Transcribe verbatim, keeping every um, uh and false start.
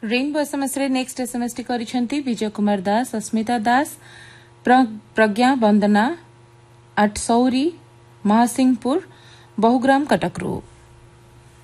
Rainbow SMS रे next SMS T करिसेंती Vijay Kumar Das, अस्मिता दास, प्रज्ञा वंदना आठसौरी महासिंहपुर बहुग्राम कटकरू।